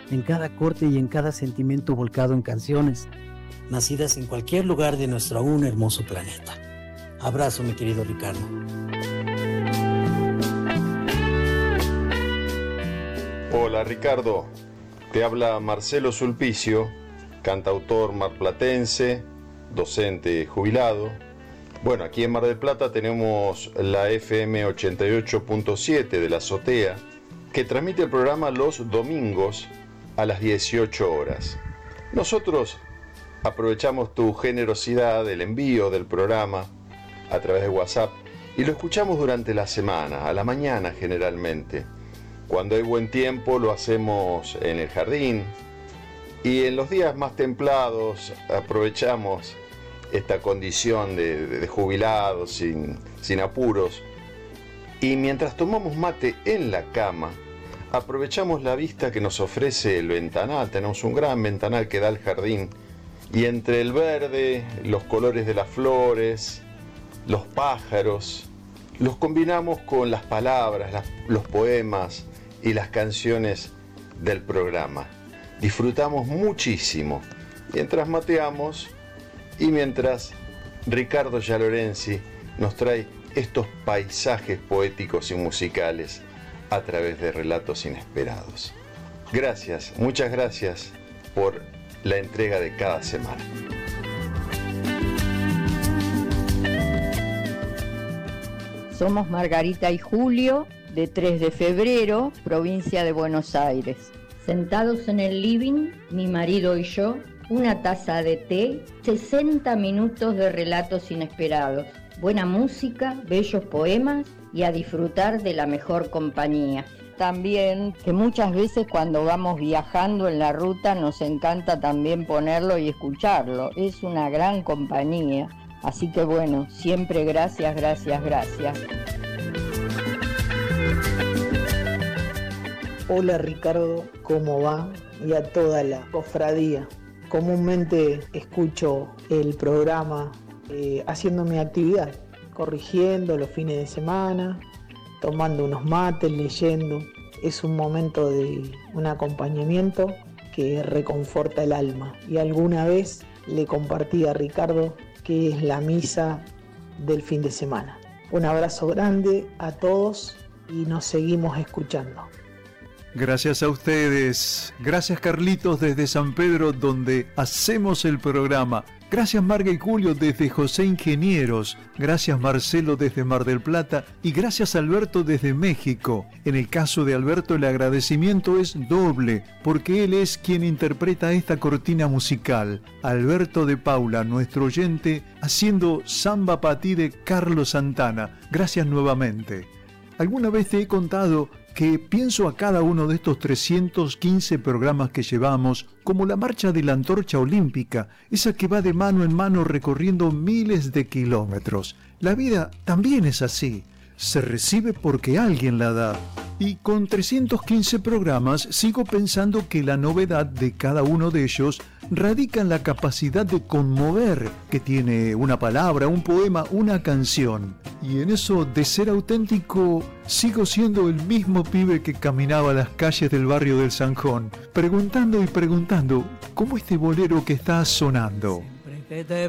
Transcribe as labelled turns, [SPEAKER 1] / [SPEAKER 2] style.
[SPEAKER 1] en cada corte y en cada sentimiento volcado en canciones, nacidas en cualquier lugar de nuestro aún hermoso planeta. Abrazo, mi querido Ricardo.
[SPEAKER 2] Hola Ricardo, te habla Marcelo Sulpicio, cantautor marplatense, docente jubilado. Bueno, aquí en Mar del Plata tenemos la FM 88.7 de la Azotea, que transmite el programa los domingos a las 18 horas. Nosotros aprovechamos tu generosidad, el envío del programa a través de WhatsApp, y lo escuchamos durante la semana, a la mañana generalmente. Cuando hay buen tiempo lo hacemos en el jardín, y en los días más templados aprovechamos esta condición de jubilados sin apuros, y mientras tomamos mate en la cama aprovechamos la vista que nos ofrece el ventanal. Tenemos un gran ventanal que da al jardín, y entre el verde, los colores de las flores, los pájaros, los combinamos con las palabras, los poemas y las canciones del programa. Disfrutamos muchísimo mientras mateamos y mientras Ricardo Gialorenzi nos trae estos paisajes poéticos y musicales a través de relatos inesperados. Gracias, muchas gracias por la entrega de cada semana.
[SPEAKER 3] Somos Margarita y Julio, de 3 de febrero, provincia de Buenos Aires. Sentados en el living, mi marido y yo, una taza de té, 60 minutos de relatos inesperados, buena música, bellos poemas y a disfrutar de la mejor compañía. También que muchas veces cuando vamos viajando en la ruta nos encanta también ponerlo y escucharlo. Es una gran compañía. Así que bueno, siempre gracias, gracias, gracias.
[SPEAKER 4] Hola Ricardo, ¿cómo va? Y a toda la cofradía. Comúnmente escucho el programa haciendo mi actividad, corrigiendo los fines de semana, tomando unos mates, leyendo. Es un momento de un acompañamiento que reconforta el alma. Y alguna vez le compartí a Ricardo que es la misa del fin de semana. Un abrazo grande a todos y nos seguimos escuchando.
[SPEAKER 5] Gracias a ustedes. Gracias Carlitos desde San Pedro, donde hacemos el programa. Gracias Marga y Julio desde José Ingenieros. Gracias Marcelo desde Mar del Plata. Y gracias Alberto desde México. En el caso de Alberto el agradecimiento es doble, porque él es quien interpreta esta cortina musical. Alberto de Paula, nuestro oyente, haciendo Samba pa' ti de Carlos Santana. Gracias nuevamente. Alguna vez te he contado que pienso a cada uno de estos 315 programas que llevamos como la marcha de la antorcha olímpica, esa que va de mano en mano recorriendo miles de kilómetros. La vida también es así, se recibe porque alguien la da. Y con 315 programas sigo pensando que la novedad de cada uno de ellos radica en la capacidad de conmover que tiene una palabra, un poema, una canción. Y en eso de ser auténtico, sigo siendo el mismo pibe que caminaba las calles del barrio del Zanjón, preguntando y preguntando, ¿cómo este bolero que está sonando?